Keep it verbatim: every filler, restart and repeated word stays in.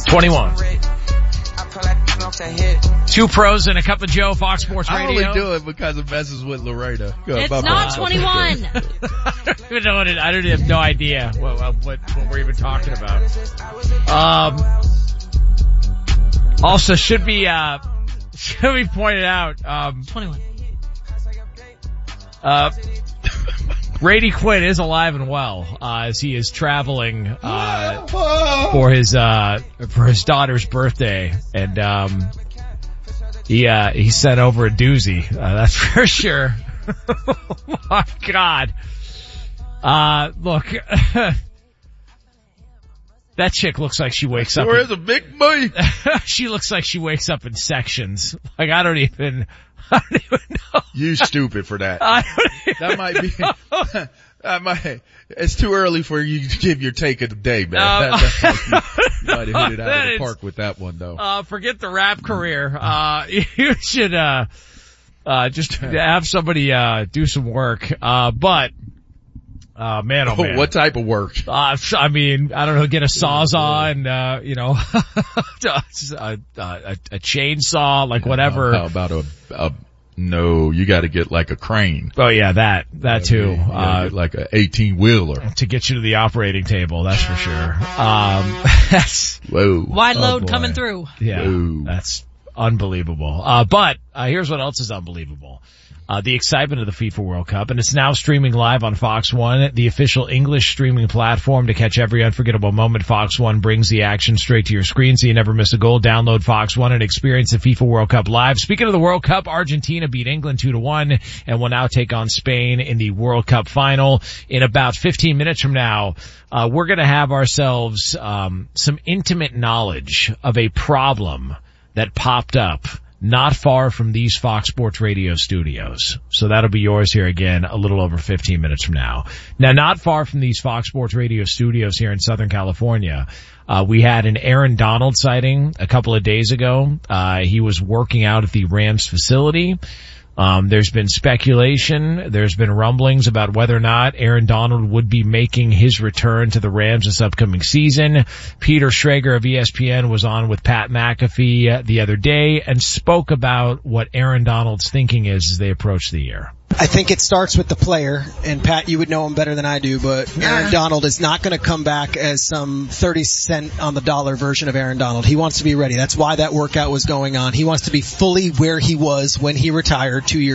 twenty-one. Two pros and a cup of Joe, Fox Sports Radio. I only do it because it messes with Loretta. It's not twenty-one. I don't even know what it, I don't have no idea what, what, what we're even talking about. Um, also should be, uh, should be pointed out, um, twenty-one. Uh, Brady Quinn is alive and well, uh, as he is traveling, uh, for his, uh, for his daughter's birthday. And, um, he, uh, he sent over a doozy, uh, that's for sure. Oh my God. Uh, look, that chick looks like she wakes up. There is a big boy. She looks like she wakes up in sections. Like, I don't even, I don't even know. You stupid for that. I don't even That might be, that might, it's too early for you to give your take of the day, man. Uh, that, that might, you might have hit it out that of the is, park with that one, though. Uh, forget the rap career. Uh, you should, uh, uh, just have somebody, uh, do some work. Uh, but, uh, man, oh man. What type of work? Uh, I mean, I don't know, get a sawzall and, uh, you know, a, a, a chainsaw, like whatever. How about a, a no, you gotta get like a crane. Oh yeah, that, that too. You uh, get like a eighteen wheeler. To get you to the operating table, that's for sure. Um, that's, whoa. Wide oh load boy. coming through. Yeah, Whoa. That's unbelievable. Uh, but, uh, here's what else is unbelievable. Uh, the excitement of the FIFA World Cup, and it's now streaming live on Fox One, the official English streaming platform to catch every unforgettable moment. Fox One brings the action straight to your screen so you never miss a goal. Download Fox One and experience the FIFA World Cup live. Speaking of the World Cup, Argentina beat England two to one and will now take on Spain in the World Cup final. In about fifteen minutes from now, uh, we're gonna have ourselves, um, some intimate knowledge of a problem that popped up not far from these Fox Sports Radio studios. So that'll be yours here again a little over fifteen minutes from now. Now, not far from these Fox Sports Radio studios here in Southern California, uh, we had an Aaron Donald sighting a couple of days ago. Uh, he was working out at the Rams facility. Um, there's been speculation, there's been rumblings about whether or not Aaron Donald would be making his return to the Rams this upcoming season. Peter Schrager of E S P N was on with Pat McAfee uh, the other day and spoke about what Aaron Donald's thinking is as they approach the year. I think it starts with the player, and Pat, you would know him better than I do, but Aaron Donald is not going to come back as some thirty cent on the dollar version of Aaron Donald. He wants to be ready. That's why that workout was going on. He wants to be fully where he was when he retired two years